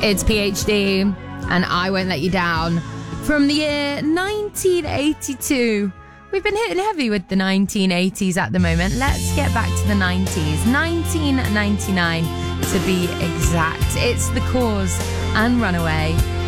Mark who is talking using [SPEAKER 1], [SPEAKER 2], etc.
[SPEAKER 1] It's PhD, and I Won't Let You Down. From the year 1982. We've been hitting heavy with the 1980s at the moment. Let's get back to the 90s. 1999 to be exact. It's The Cause and Runaway.